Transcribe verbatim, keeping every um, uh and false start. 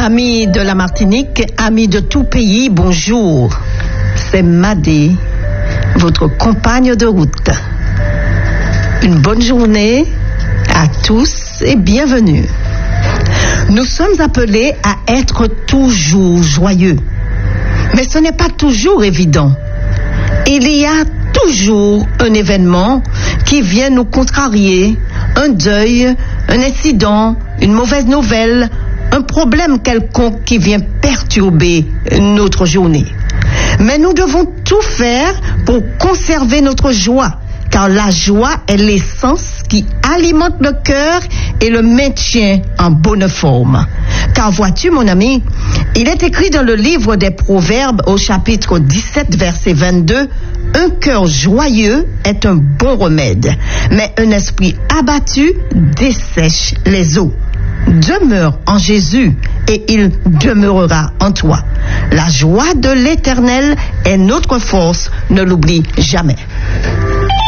Amis de la Martinique, amis de tout pays, bonjour. C'est Madé, votre compagne de route. Une bonne journée à tous et bienvenue. Nous sommes appelés à être toujours joyeux. Mais ce n'est pas toujours évident. Il y a toujours un événement qui vient nous contrarier, un deuil, un incident, une mauvaise nouvelle, un problème quelconque qui vient perturber notre journée. Mais nous devons tout faire pour conserver notre joie, car la joie est l'essence qui alimente le cœur et le maintient en bonne forme. Car vois-tu, mon ami, il est écrit dans le livre des Proverbes au chapitre dix-sept, verset vingt-deux, « Un cœur joyeux est un bon remède, mais un esprit abattu dessèche les eaux. » Demeure en Jésus et il demeurera en toi. La joie de l'Éternel est notre force, ne l'oublie jamais.